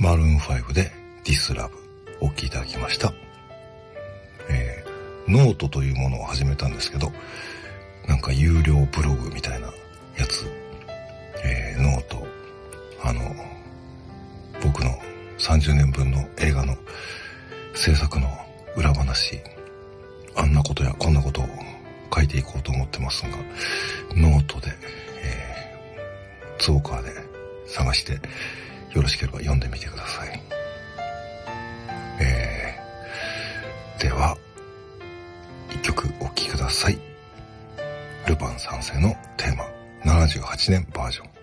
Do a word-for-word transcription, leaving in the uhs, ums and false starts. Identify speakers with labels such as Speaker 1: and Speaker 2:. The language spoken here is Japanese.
Speaker 1: マルーンファイブで This Love お聴きいただきました。えー、ノートというものを始めたんですけど、なんか有料ブログみたいなやつ、えー、ノート、あの、僕のさんじゅうねんぶんの映画の制作の裏話、あんなことやこんなことを書いていこうと思ってますが、ノートで、えー、ツオーカーで探してよろしければ読んでみてください。えー、では一曲お聴きください。ルパン三世のテーマななじゅうはちねんバージョン。